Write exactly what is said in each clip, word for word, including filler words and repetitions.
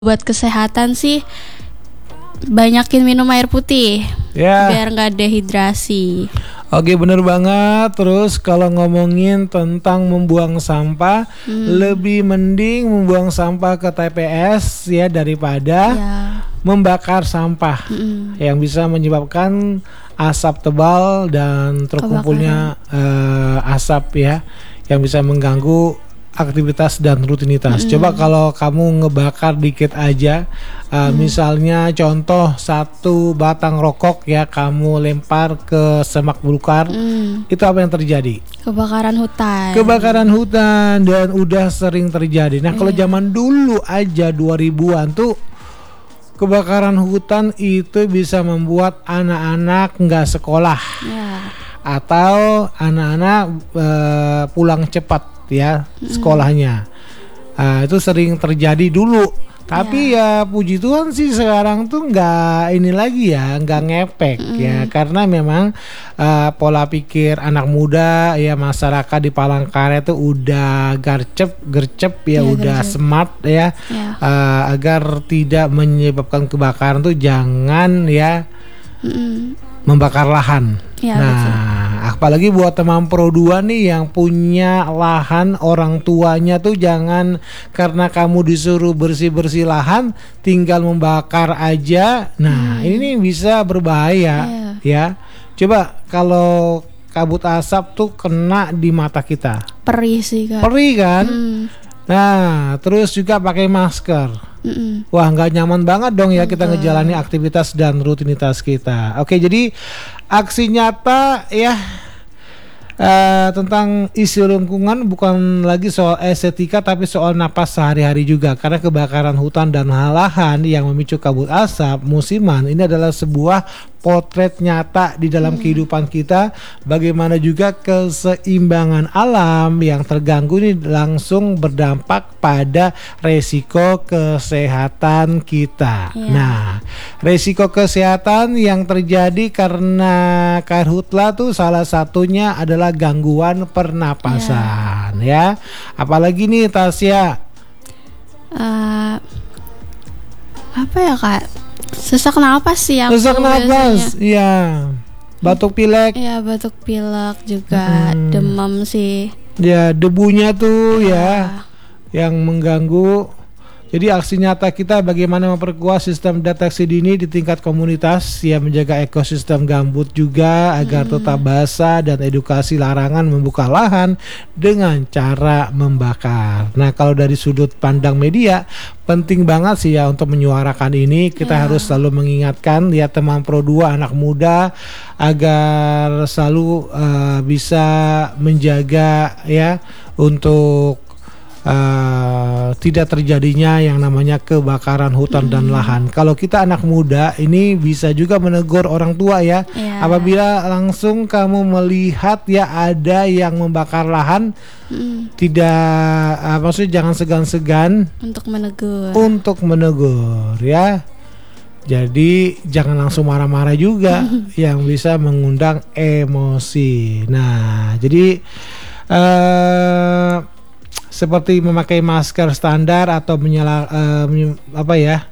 Buat kesehatan sih banyakin minum air putih Ya. biar nggak dehidrasi. Oke, bener banget. Terus kalau ngomongin tentang membuang sampah, Hmm. lebih mending membuang sampah ke T P S ya daripada Ya. membakar sampah Mm-mm. yang bisa menyebabkan asap tebal dan terkumpulnya eh, asap ya yang bisa mengganggu aktivitas dan rutinitas. Mm-mm. Coba kalau kamu ngebakar dikit aja, uh, misalnya contoh satu batang rokok ya kamu lempar ke semak belukar, Mm. itu apa yang terjadi? Kebakaran hutan. Kebakaran hutan dan udah sering terjadi. Nah, kalau Iya. zaman dulu aja dua ribuan tuh kebakaran hutan itu bisa membuat anak-anak nggak sekolah Ya. atau anak-anak uh, pulang cepat ya sekolahnya. Uh, itu sering terjadi dulu. Tapi ya puji Tuhan sih sekarang tuh nggak ini lagi ya, nggak ngepek ya, karena memang uh, pola pikir anak muda ya masyarakat di Palangkaraya tuh udah garcep, gercep ya, Iya, udah gercep. smart ya, Ya. uh, agar tidak menyebabkan kebakaran tuh jangan ya Mm-mm. membakar lahan. Ya, nah, betul. apalagi buat teman Pro dua nih yang punya lahan, orang tuanya tuh jangan karena kamu disuruh bersih-bersih lahan tinggal membakar aja. Nah, ini nih bisa berbahaya ya. Coba kalau kabut asap tuh kena di mata kita. Perih sih Kak. Perih kan? Mm. Nah, terus juga pakai masker. Mm-mm. Wah, nggak nyaman banget dong ya kita Betul. ngejalani aktivitas dan rutinitas kita. Oke, jadi aksi nyata ya eh, tentang isu lingkungan bukan lagi soal estetika tapi soal napas sehari-hari juga. Karena kebakaran hutan dan lahan yang memicu kabut asap musiman ini adalah sebuah potret nyata di dalam kehidupan kita. Bagaimana juga keseimbangan alam yang terganggu ini langsung berdampak pada resiko kesehatan kita. Iya. Nah, resiko kesehatan yang terjadi karena karhutla tuh salah satunya adalah gangguan pernapasan ya. Apalagi nih Tasya? Eh, apa ya Kak? Sesak napas sih aku Sesak napas, biasanya. iya. Batuk pilek, Ya, batuk pilek juga, Mm-mm. demam sih. ya debunya tuh ya Ah. yang mengganggu. Jadi aksi nyata kita bagaimana memperkuat sistem deteksi dini di tingkat komunitas ya, menjaga ekosistem gambut juga agar tetap basah, dan edukasi larangan membuka lahan dengan cara membakar. Nah, kalau dari sudut pandang media penting banget sih ya untuk menyuarakan ini. Kita Ya. harus selalu mengingatkan ya teman Pro dua anak muda agar selalu eh, bisa menjaga ya untuk Uh, tidak terjadinya yang namanya kebakaran hutan dan lahan. Kalau kita anak muda ini bisa juga menegur orang tua ya. Ya. Apabila langsung kamu melihat ya ada yang membakar lahan, Mm, tidak uh, maksudnya jangan segan-segan untuk menegur. untuk menegur ya. Jadi jangan langsung marah-marah juga yang bisa mengundang emosi. Nah, jadi uh, seperti memakai masker standar atau menyala uh, menye- apa ya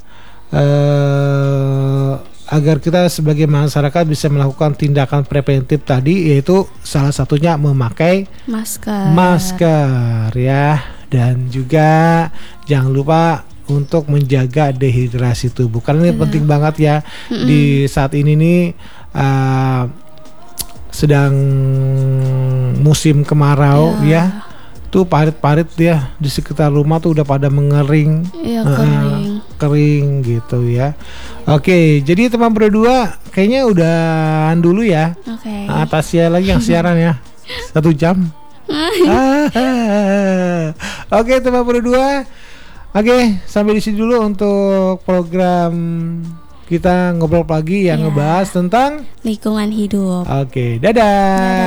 uh, agar kita sebagai masyarakat bisa melakukan tindakan preventif tadi, yaitu salah satunya memakai Masker. masker ya, dan juga jangan lupa untuk menjaga dehidrasi tubuh karena ini Benar. penting banget ya. Di saat ini nih uh, sedang musim kemarau Ya. ya. Tuh parit-parit ya di sekitar rumah tuh udah pada mengering, Iya, uh, kering. kering gitu ya. Oke, jadi teman berdua kayaknya udahan dulu ya. Oke. Nah, Tasya lagi yang siaran ya satu jam. Ah, Oke teman berdua. Oke, sampai di sini dulu untuk program kita ngobrol pagi yang Ya. ngebahas tentang. Lingkungan hidup. Oke, dadah. Dadah.